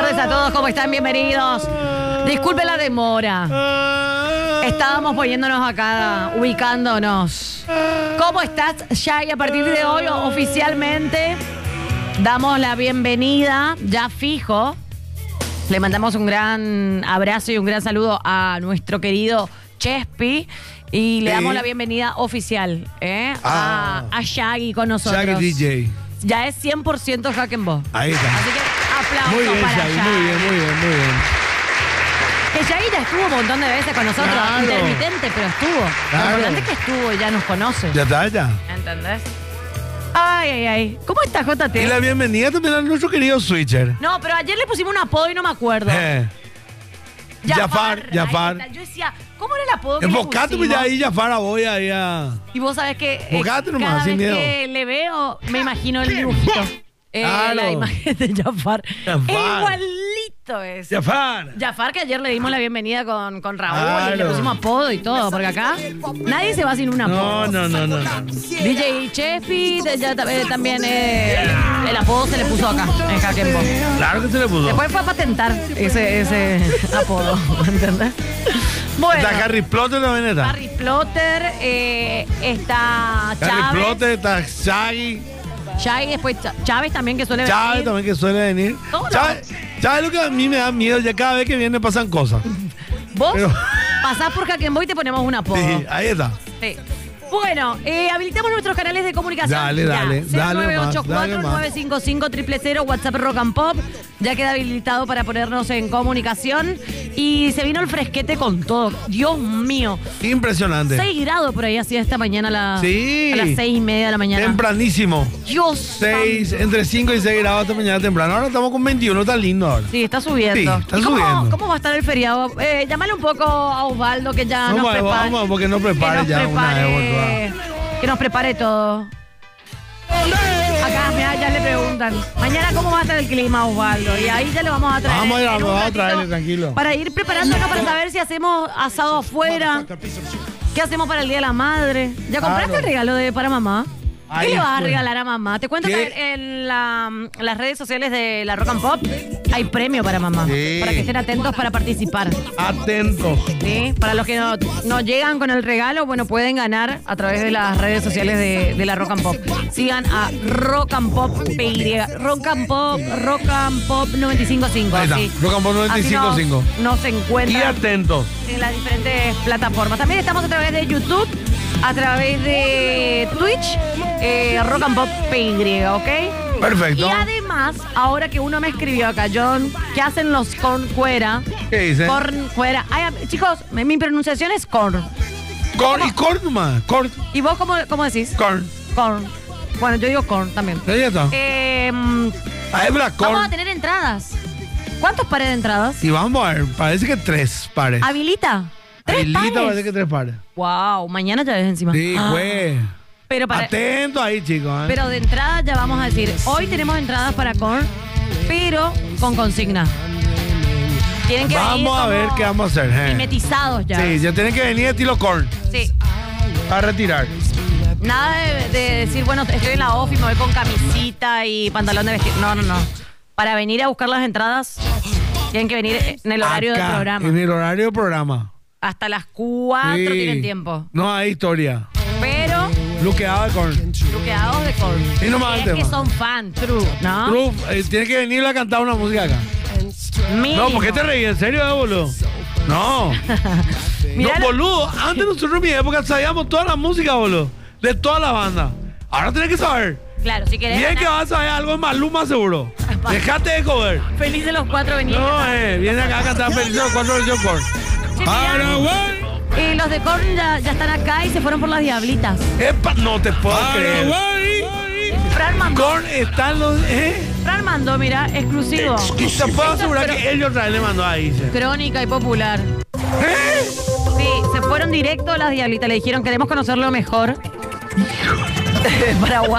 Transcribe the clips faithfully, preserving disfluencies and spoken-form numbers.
tardes a todos, ¿cómo están? Bienvenidos. Disculpe la demora. Estábamos poniéndonos acá, ubicándonos. ¿Cómo estás, Shaggy? A partir de hoy, oficialmente, damos la bienvenida, ya fijo. Le mandamos un gran abrazo y un gran saludo a nuestro querido Chespi. Y le damos la bienvenida oficial ¿eh? ah. a, a Shaggy con nosotros. Shaggy D J. Ya es cien por ciento Hack and Boss. Ahí está. Así que aplausos muy bien, para Shaggy. Shaggy. Muy bien, muy bien, muy bien. Que Shaggy ya estuvo un montón de veces con nosotros. Claro. Intermitente, pero estuvo. Claro. Lo importante es que estuvo y ya nos conoce. Ya está, ya. ¿Entendés? Ay, ay, ay. ¿Cómo estás, J T? Y la bienvenida también a nuestro querido Switcher. No, pero ayer le pusimos un apodo y no me acuerdo. Eh. Jafar, Ahí Jafar. está. Yo decía, ¿cómo era el apodo que Enfocate, le pues ya pusimos? ahí Jafar voy ahí a... Y vos sabés que eh, Enfocate nomás, cada sin vez miedo. que le veo, me imagino el dibujito. Eh, Claro. La imagen de Jafar. Jafar. Igualito es. Jafar. Jafar, que ayer le dimos la bienvenida con, con Raúl Claro. y le pusimos apodo y todo, porque acá nadie se va sin un apodo. No, no, no, no. D J Chespi de- ya, eh, también eh, el apodo se le puso acá, en Hack and Boss. Claro que se le puso. Después fue a patentar ese, ese apodo, ¿entendés? Bueno, Está Harry Plotter también está. Harry Plotter, eh, está Harry Chávez, Plotter, está Shaggy. Shaggy, después Ch- Chávez también, que suele Chávez venir. también que suele venir. Todos Chávez, Chávez lo que a mí me da miedo, ya cada vez que viene pasan cosas. Vos Pero- pasás por Hack and Boss y te ponemos un apodo. Sí, ahí está. Sí. Bueno, eh, habilitamos nuestros canales de comunicación. Dale, Ya. dale, dale nueve ocho más, dale cuatro, más. nueve cinco cinco, cero cero cero, WhatsApp Rock and Pop. Ya queda habilitado para ponernos en comunicación. Y se vino el fresquete con todo. Dios mío. Impresionante. seis grados por ahí hacía esta mañana a, la- Sí. a las seis y media de la mañana. Tempranísimo. Dios seis, entre cinco y seis grados esta mañana temprano. Ahora estamos con veintiuno, está lindo ahora. Sí, está subiendo. Sí, está ¿Y cómo, subiendo. ¿Cómo va a estar el feriado? Eh, llámale un poco a Osvaldo que ya Vamos, nos prepare. vamos, porque nos prepare que nos ya una prepare, vez que nos prepare todo. Acá mira, ya le preguntan, mañana cómo va a estar el clima, Osvaldo. Y ahí ya le vamos a traer. Vamos a ir, en un vamos a ratito traerle, tranquilo. Para ir preparándonos para saber si hacemos asado afuera. ¿Qué hacemos para el Día de la Madre? ¿Ya compraste Claro. el regalo de para mamá? ¿Qué Ahí le vas a fue. regalar a mamá? Te cuento ¿Qué? que en, la- en las redes sociales de la Rock and Pop hay premio para mamá. Sí. Para que estén atentos para participar. Atentos. ¿Sí? Para los que no, no llegan con el regalo, bueno, pueden ganar a través de las redes sociales de, de la Rock and Pop. Sigan a Rock and Pop P Y. Rock and Pop, Rock and Pop noventa y cinco punto cinco. Ahí está, así. Rock and Pop noventa y cinco punto cinco. Así nos, nos Y encuentran atentos. en las diferentes plataformas. También estamos a través de YouTube, a través de Twitch, eh, Rock and Pop P Y, ¿ok? Perfecto. Y además, ahora que uno me escribió acá, John, ¿qué hacen los corn cuera? ¿Qué dice? Corn cuera. Ay, chicos, mi mi pronunciación es corn. Corn y corn nomás. Corn. ¿Y vos cómo, cómo decís? Corn. Corn. Bueno, yo digo corn también. Ahí está. Eh, Ahí es la vamos a corn. tener entradas. ¿Cuántos pares de entradas? Y vamos a ver, parece que tres pares. ¿Habilita? ¿Tres Habilita, pares? parece que tres pares. Wow, mañana ya es encima. Sí, Ah, güey. Pero para, Atento ahí, chicos. ¿eh? Pero de entrada ya vamos a decir, hoy tenemos entradas para corn, pero con consigna. Tienen que venir Vamos a como ver qué vamos a hacer. ¿eh? mimetizados ya. Sí, ya tienen que venir estilo corn. Sí. A retirar. Nada de, de decir, bueno, estoy en la off y me voy con camisita y pantalón de vestir. No, no, no. Para venir a buscar las entradas, tienen que venir en el horario Acá, del programa. En el horario del programa. Hasta las cuatro Sí. tienen tiempo. No hay historia. Pero Bloqueado de corn. bloqueados de corn. Y no más es el que tema. son fan, true, ¿no? True, eh, tiene que venir a cantar una música acá. Mínimo. No, ¿por qué te reí? ¿En serio, eh, boludo? No. Mirá No, lo- boludo. Antes nosotros en mi época sabíamos toda la música, boludo. De toda la banda. Ahora tenés que saber. Claro, si querés. Bien ganar- que vas a saber algo de Maluma seguro. Dejate de joder. Feliz de los cuatro venir. No, eh. Viene acá a cantar feliz de los cuatro de John Corn. Che, mirá. Paraguay. Y los de Korn ya, ya están acá y se fueron por las diablitas. Epa, no te puedo creer. Fran mandó, Korn están los. ¿Eh? Fran mandó, mira, exclusivo. Y te puedo asegurar Pero- que ellos otra vez le mandó ahí. dice. Crónica y popular. ¿Eh? Sí, se fueron directo a las diablitas. Le dijeron, queremos conocerlo mejor. De Paraguay.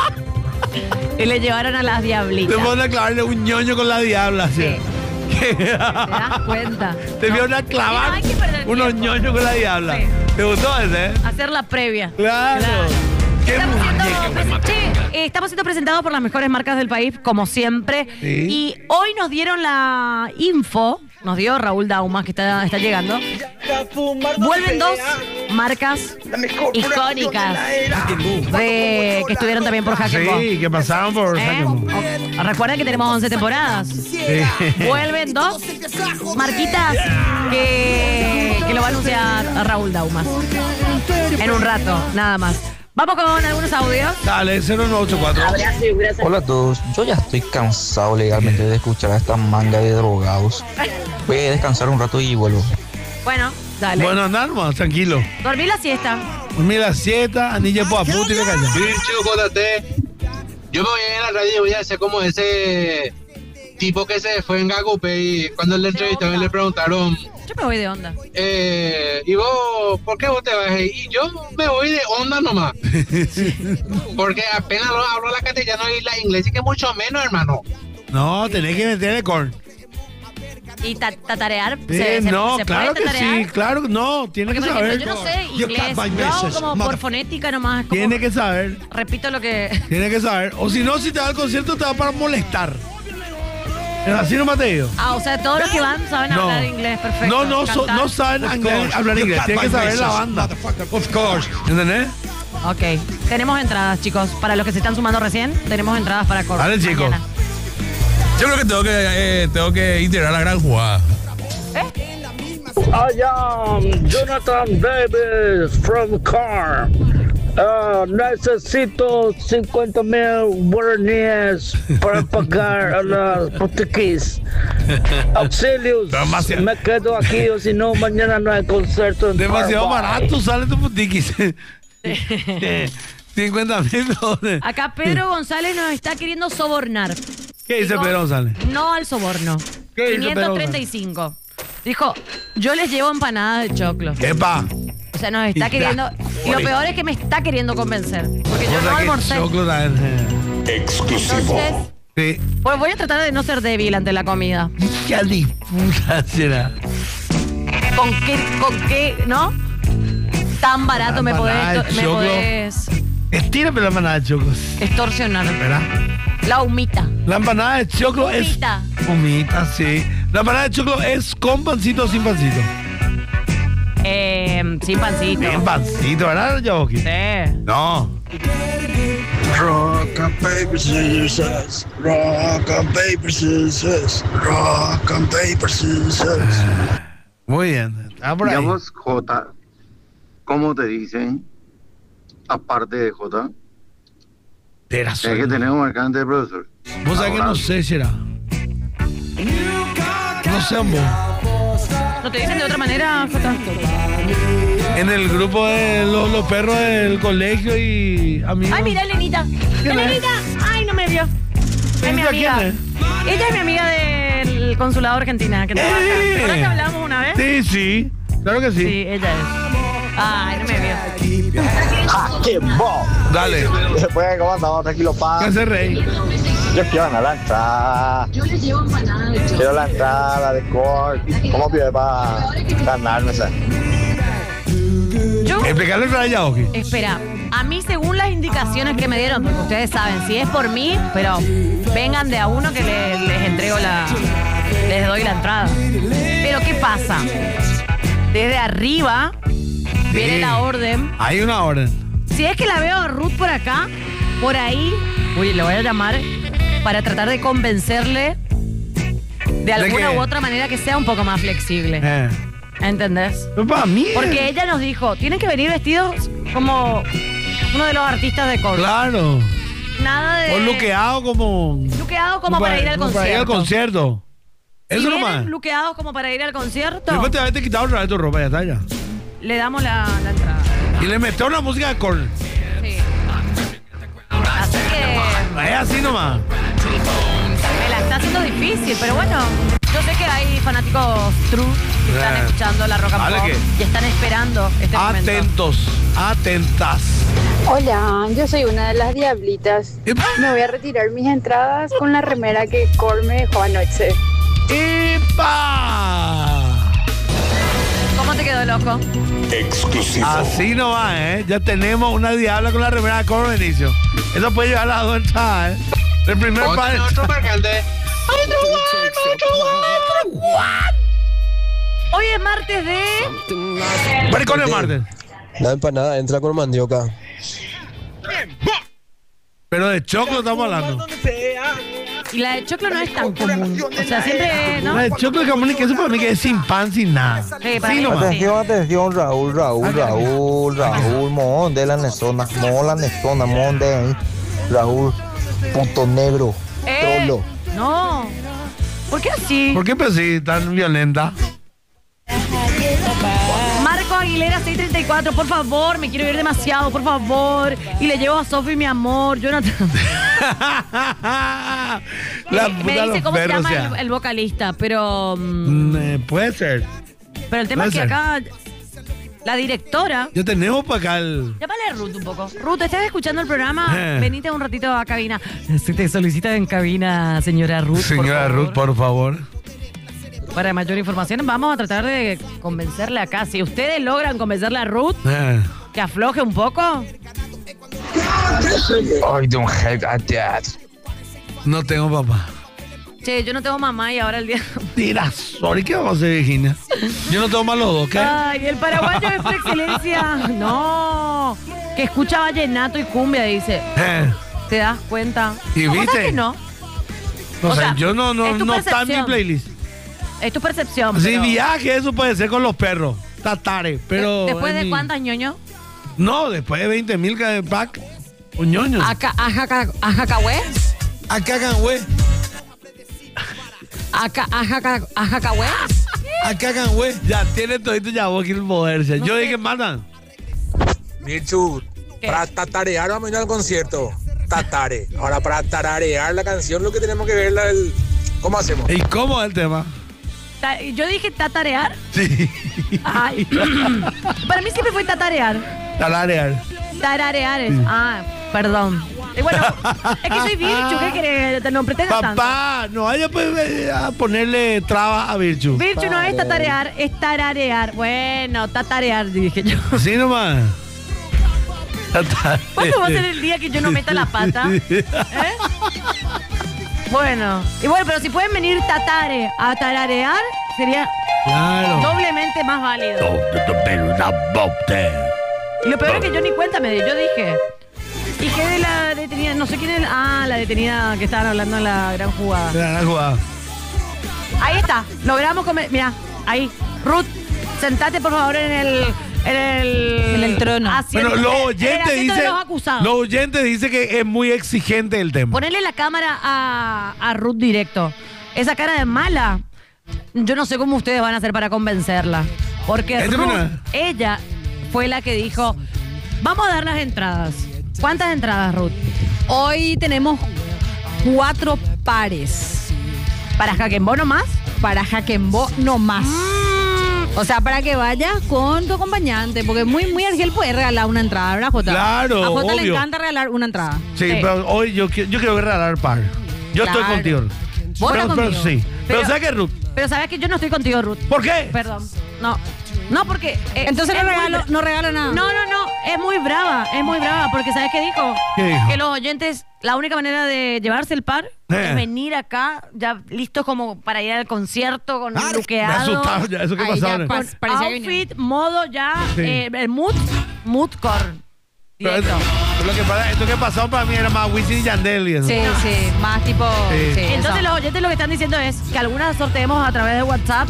Y le llevaron a las Te diablitas. fueron a clavarle un ñoño con la diabla, ¿sí? Sí. ¿Te das cuenta? Te No. vieron a Y no clavar hay que perder unos tiempo. ñoños con la diabla. Sí. ¿Te gustó ese, eh? Hacer la previa. Claro. Estamos siendo, muñeca, presen- che, eh, estamos siendo presentados por las mejores marcas del país, como siempre. Sí. Y hoy nos dieron la info, nos dio Raúl Daumas, que está, está llegando. Vuelven dos marcas icónicas de, que estuvieron también por Hackenbock. Sí, que pasaron por ¿Eh? Hackenbock. O- Recuerden que tenemos once temporadas. Sí. Vuelven dos marquitas que, que lo va a anunciar Raúl Daumas en un rato, nada más. Vamos con algunos audios. Dale, cero nueve ocho cuatro. Hola a todos, yo ya estoy cansado legalmente de escuchar a esta manga de drogados. Voy a descansar un rato y vuelvo. Bueno, dale. Bueno, andar nomás, tranquilo. Dormí la siesta. Mira, sieta, anilla por apunte y le calla. Sí, chico, J T. Yo me voy a ir a la radio y voy a hacer como ese tipo que se fue en Gagupe y cuando le entrevistaron y le preguntaron, Yo me voy de onda. eh, ¿y vos por qué vos te vas? Y yo me voy de onda nomás. Porque apenas lo hablo la castellano y la inglés y que mucho menos, hermano. No, tenés que meterle con. Y ta- tatarear. Sí, se, se- no, se claro puede que tatarear? sí, claro, no, tiene Porque, que por ejemplo, saber. yo no sé You inglés. got my Yo message, como por mother- fonética nomás. Como, Tiene que saber, repito lo que... tiene que saber. O si no, si te va al concierto, te va para molestar. Pero así nomás te digo. Ah, o sea, todos los que van saben No. hablar inglés, perfecto. No, no, so- Cantar. no saben angla- hablar inglés, tienen que saber la banda. Of course. ¿Entendés? Ok, tenemos entradas, chicos. Para los que se están sumando recién, tenemos entradas para Córdoba. Dale, chicos. Mañana. Yo creo que tengo que, eh, tengo que integrar la gran jugada. I am Jonathan Davis from Car. Ah, necesito cincuenta mil guaraníes para pagar a las boutiques. Auxilios, Demasiado. me quedo aquí o si no, mañana no hay concierto. en Demasiado Car. barato sale tu boutiquis. cincuenta mil dólares. Acá Pedro González nos está queriendo sobornar. ¿Qué dice Dijo, Pedro González? No al soborno. ¿Qué dice Pedro quinientos treinta y cinco. Dijo, yo les llevo empanadas de choclo. Epa. O sea, nos está Y queriendo... Y lo peor es que me está queriendo convencer. Porque yo O sea no que almorcé. choclo también. Entonces, Sí. pues voy a tratar de no ser débil ante la comida. ¿Qué disputa será? ¿Con qué, con qué, no? Tan barato me empanada de podés, me choclo. podés Estírame la empanada de choclo. extorsionar. ¿Verdad? La humita. La empanada de choclo es. Humita. Humita, sí. La empanada de choclo es con pancito o sin pancito. Eh, sin pancito. Bien pancito, ¿verdad, Yaboki? Sí. No. Rock and paper scissors, rock and paper scissors, rock and paper scissors. Muy bien. Está por ahí. Digamos, J, ¿cómo te dicen? Aparte de J, Era es que sueldo. tenemos marcante de profesor. Vos sabés que no sé, será. No sé, vos. ¿No te dicen de otra manera, Jota? En el grupo de los, los perros del colegio y amigos. Ay, mira, Elenita. ¿Quién es? Elenita. Ay, no me vio. Es mi ¿Elenita amiga. quién Ella es mi amiga del consulado argentina que trabaja. ¡Eh! ¿Te acuerdas que hablamos una vez? Sí, sí. Claro que sí. Sí, ella es. Ay, no me vio. ¡Hackenbock! Dale. Después, ¿cómo andamos? Tranquilo, ¿Qué pa. hace rey? Yo quiero ganar la entrada. Yo les llevo empanadas de Quiero la entrada de Core. ¿Cómo pide para ganarme esa? Yo, Explicarle para Yaboki. espera, a mí según las indicaciones que me dieron, porque ustedes saben, si es por mí, pero vengan de a uno que le- les entrego la, les doy la entrada. Pero ¿qué pasa? Desde arriba viene Sí. la orden. Hay una orden. Si es que la veo a Ruth por acá, por ahí, uy, le voy a llamar para tratar de convencerle de alguna qué? u otra manera que sea un poco más flexible. Eh. ¿Entendés? Pero para mí. Porque ella nos dijo, tienen que venir vestidos como uno de los artistas de Córdoba. Claro. Nada de... O luqueado como. Luqueados como para ir al como concierto. Para ir al concierto. Si Eso vienen nomás. luqueados como para ir al concierto, Después te haberte quitado otra vez tu ropa, ya está ya. le damos la, la entrada. Y le metió una música de corner. Sí. Así que Es así nomás. me la está haciendo difícil, pero bueno, yo sé que hay fanáticos true que están Eh. escuchando la Rock and Vale Pop que- y están esperando este momento. Atentos. Atentas. Hola, yo soy una de las diablitas. Epa. Me voy a retirar mis entradas con la remera que Cor me dejó anoche. ¡Epa! ¿Cómo te quedó el ojo? Exclusivo. Así no va, ¿eh? Ya tenemos una diabla con la remera de Coro Benicio. Eso puede llevar las dos entradas, ¿eh? El primer Otro, padre. otro marcante. Hoy es martes de... Maricón de Martes. La empanada entra con mandioca. Pero de choclo estamos hablando. Y la de choclo no es tan común. O sea, siempre, ¿no? La de choclo de jamón y queso para mí que es sin pan, sin nada. Sí, para Sí, mí nomás. sí. Atención, atención, Raúl, Raúl, Raúl, Raúl, mon de la nezona, mon la nezona, mon de ahí. Raúl, puto negro, Eh, trolo. no. ¿Por qué así? ¿Por qué pues sí, tan violenta? Marco Aguilera seiscientos treinta y cuatro, por favor, me quiero ir demasiado, por favor. Y le llevo a Sofi mi amor, Jonathan. La me puta de dice los cómo se perros, llama o sea. el, el vocalista, pero... mm, Mm, eh, puede ser. pero el tema es que puede ser. acá la directora... Ya tenemos para acá el... Llámale a Ruth un poco. Ruth, ¿estás escuchando el programa? Eh. Venite un ratito a cabina. Se te solicita en cabina, señora Ruth. Señora por favor. Ruth, por favor. Para mayor información, vamos a tratar de convencerle acá. Si ustedes logran convencerle a Ruth, Eh. que afloje un poco. I don't have a dad. No tengo papá. Che, yo no tengo mamá y ahora el día... Tira, sorry, ¿qué vamos a hacer, Virginia? Yo no tengo más los dos, ¿qué? Ay, el paraguayo es por excelencia. No. Que escucha vallenato y cumbia, dice. Eh. ¿Te das cuenta? ¿Y ¿Cómo viste? sabes que no? No O sé, sea, yo no, no, es tu no está en mi percepción. playlist. Es tu percepción. Sí, pero- viaje, eso puede ser con los perros. Tatare, pero... ¿Después en de mi- cuántas, ñoño? No, después de veinte mil cada pack. Un ñoño. Aca- ajaca- Ajacahué. Acá, güey. Aca- ajaca- Ajacahué. Acá, güey. Ya tiene todito ya vos que el moverse. No Yo sé. dije, matan. Mirchu, ¿Qué? para tatarear vamos a ir al concierto. Tatare. Ahora, para tararear la canción, lo que tenemos que ver la, el, ¿cómo hacemos? ¿Y cómo es el tema? Ta- Yo dije tatarear. Sí. Ay. Para mí siempre fue tatarear. Talarear. Tararear es. Ah, perdón. Y bueno, es que soy Virchu, ¿qué querés? Te no pretendas tanto. Papá, no vaya pues, eh, a ponerle trabas a Virchu. Virchu no es tatarear, es tararear. Bueno, tatarear, dije yo. Así nomás. ¿Cuándo va a ser el día que yo no meta la pata? ¿Eh? Bueno, y bueno, pero si pueden venir tatare a tararear, sería Claro. doblemente más válido. Y lo peor es que yo ni cuenta me di, yo dije. ¿Y qué de la detenida? No sé quién es. Ah, la detenida que estaban hablando en la gran jugada. La jugada. Ahí está, logramos comer. Mira, ahí. Ruth, sentate por favor en el. En el, En el trono. asiento- Bueno, los en el oyentes asiento de dicen. los acusados. Los oyentes dicen que es muy exigente el tema. Ponerle la cámara a, a Ruth directo. Esa cara de mala. Yo no sé cómo ustedes van a hacer para convencerla. Porque Este Ruth, mira. ella fue la que dijo, vamos a dar las entradas. ¿Cuántas entradas, Ruth? Hoy tenemos cuatro pares. ¿Para Jaquembo nomás? Para Jaquembo no más. Mm. O sea, para que vayas con tu acompañante, porque muy, muy Argel puede regalar una entrada, ¿verdad, Jota? Claro, A Jota le obvio. encanta regalar una entrada. Sí, Sí. pero hoy yo, qui- yo quiero regalar par. Yo estoy Claro. contigo. ¿Vos pero, estás pero conmigo? sí. Pero, Pero- ¿sabes qué, Ruth? Pero sabes que yo no estoy contigo, Ruth. ¿Por qué? Perdón. No. No, porque. eh, Entonces es no muy regalo, bra- no regalo nada. No, no, no. Es muy brava. Es muy brava. Porque ¿sabes qué dijo? ¿Qué dijo? Que los oyentes, la única manera de llevarse el par Eh. es venir acá, ya listos como para ir al concierto, con Me luqueado. asustaron ya. ¿Eso qué Ahí pasó? ya ¿no? pas- Con parecía que outfit, modo ya, Sí. eh, el mood, mood core. Pero Directo. esto, lo que pasa, esto que pasó para mí era más Wisin y Yandel y eso. Sí, sí, más tipo... Sí. sí, Entonces eso. los oyentes lo que están diciendo es que algunas sorteemos a través de WhatsApp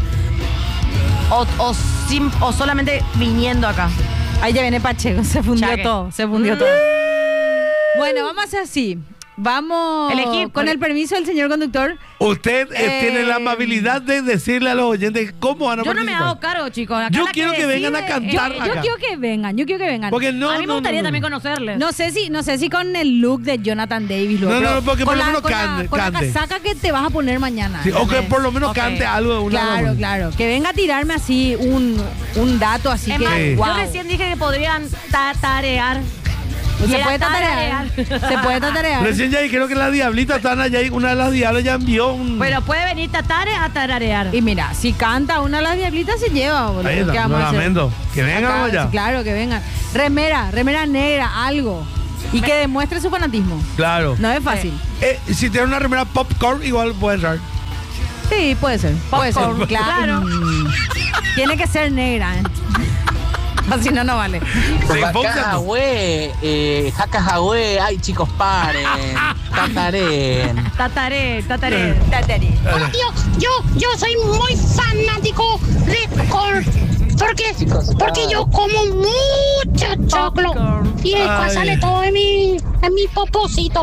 o, o, sim- o solamente viniendo acá. Ahí ya viene Pacheco, se fundió Chaque. todo, se fundió todo. Bueno, vamos a hacer así. Vamos Elegí- con el permiso del señor conductor. Usted eh, Eh, tiene la amabilidad de decirle a los oyentes cómo van a Yo no me participar. hago cargo, chicos. Acá Yo la quiero que vengan a decide cantar es- acá. Yo quiero que vengan, yo quiero que vengan. Porque no, a mí me no, gustaría no, no. también conocerles. No sé si, no sé si con el look de Jonathan Davis. No, pero no, porque por con lo la- menos con la- cante- Con la cante. casaca que te vas a poner mañana. Sí, o que ¿entendés? por lo menos Ok. cante algo de una Claro, claro. Que venga a tirarme así un, un dato así Es que. más, Sí. yo wow. recién dije que podrían tatarear. Pues Y se era puede tatarear. Se puede tatarear. Recién ya dijeron que las diablitas están allá y una de las diablas ya envió un... Bueno, puede venir Tatare a tararear. Y mira, si canta una de las diablitas se lleva, boludo. Ahí está, ¿Qué vamos no a hacer? lamento. Que vengan Acá, allá. sí, claro, que vengan. Remera, remera negra, algo. Y que demuestre su fanatismo. Claro. No es fácil. Eh, si tiene una remera popcorn, igual puede entrar. Sí, puede ser. Puede ser, Popcorn, claro. Mm. Tiene que ser negra, ¿eh? Si no, no vale. Jacajahue, eh, Jacajahue, ay chicos, paren. Tataren. Tataré, tataré. Tataré. Hola, tío. Yo, yo soy muy fanático de Cor. Porque, porque yo como mucho choclo. Y después Ay. sale todo en mi, en mi poposito.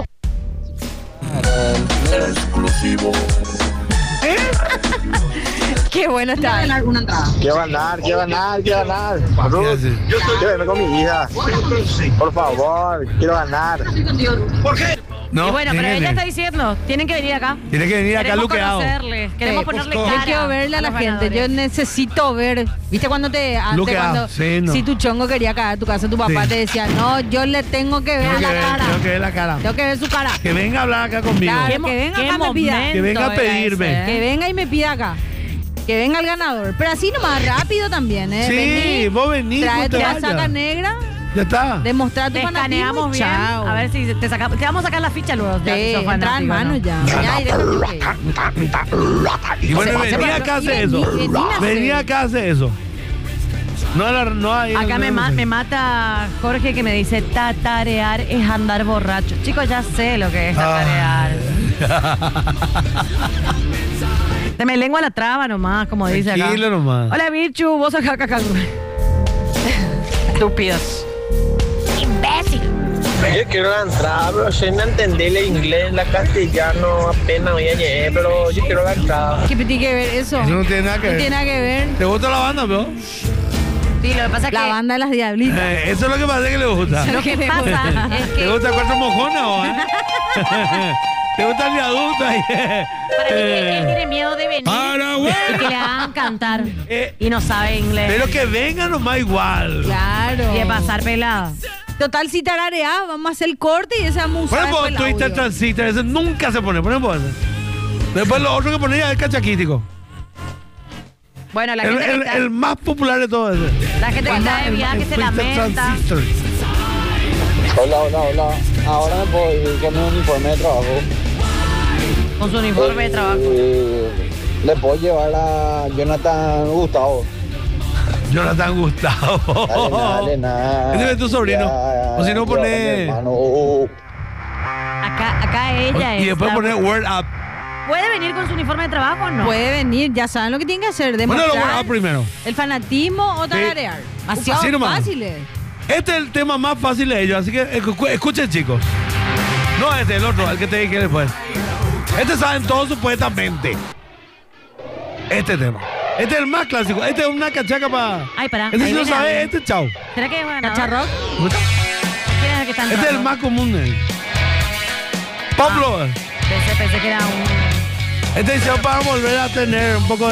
Qué bueno está. alguna entrada? Quiero ganar, quiero ganar, quiero ganar. Ruth, yo estoy verme con mi hija. Por favor, quiero ganar. ¿Por qué? No, Y bueno, pero tiene- ella está diciendo, tienen que venir acá. Tiene que venir acá Queremos luqueado. conocerle, queremos Sí, ponerle pues, cara. Yo quiero verle a la los gente. Yo ganadores. necesito ver. ¿Viste cuando te antes Luqueado, cuando sí, no. si tu chongo quería caer a tu casa, tu papá Sí. te decía, "No, yo le tengo que ver Tengo que la ver, cara. tengo que ver la cara. Tengo que ver su cara." Que venga a hablar acá conmigo. Claro, Qué mo- que venga qué acá me pida. momento Que venga a era pedirme. ese, ¿eh? Que venga y me pida acá. Que venga el ganador. Pero así nomás, rápido también, ¿eh? Sí, Vení, vos venís, trae no tu te casaca vayas. negra, Ya está. demostrar tu Te fanatismo escaneamos y bien. chao. A ver si te sacamos. Te vamos a sacar la ficha luego. ya que Sí, sos entra en fanático, mano ¿no? ya. Ya, directamente. Y bueno, Se- se- venía se- acá a hacer y eso. vení- vení a hacer. Venía acá a hacer eso. No, la- no hay. Acá me, ma- me mata Jorge que me dice tatarear es andar borracho. Chicos, ya sé lo que es tatarear. Se me lengua la traba nomás, como dice acá. Tranquilo nomás. Hola, Virchu, vos acá, acá, acá. Estúpidos. Imbécil. Yo quiero la entrada, pero yo no entendí el inglés, la castellano, apenas voy a llegar, pero yo quiero la entrada. ¿Qué tiene que ver eso? Eso no tiene nada que No ver. tiene nada que ver. ¿Te gusta la banda, bro? Sí, lo que pasa es La que. banda de las diablitas. Eh, eso es lo que pasa que le gusta. Lo que pasa es ¿Te que. gusta cuatro mojonas o eh? ¿Te gusta el viaducto ahí? Para mí que él tiene miedo de venir y que le hagan cantar Eh, y no sabe inglés. Pero que venga nomás igual. Claro. Y de pasar pelada. Total, si tarareá, vamos a hacer el corte y ese vamos a usar Ponemos después el Twitter audio. Transistor, ese nunca se pone. Ponemos ese. Después lo otro que ponía es el cachaquítico. Bueno, la El, gente, el- que está, el más popular de todo ese. la gente que está de El- viaje el se Twitter lamenta. Transistor. Hola, hola, hola. Ahora me puedo ir con mi uniforme de trabajo. Con su uniforme de trabajo. Eh, Le puedo llevar a Jonathan Gustavo. Jonathan Gustavo. Dale, dale, nada. Ese es tu sobrino. Ya, O si no, yo con mi pone- hermano. Acá, acá ella es. Y después la- poner Word Up. ¿Puede venir con su uniforme de trabajo o no? Puede venir, ya saben lo que tienen que hacer. Ponelo Word Demostrar Up primero. el fanatismo o tararear. Demasiado Así nomás. fáciles. Este es el tema más fácil de ellos, así que escu- escuchen, chicos. No este, el otro, el que te dije después. Este saben todos supuestamente. Este tema. Este es el más clásico. Este es una cachaca para. Ay, pará. Este ahí si no viene sabe, alguien. este chao. ¿Será que es bueno? ¿Cacharrock? ¿Quién es el que está Este es el entrando? más común. eh. Pablo. Pensé, pensé que era un. Este dice para volver a tener un poco de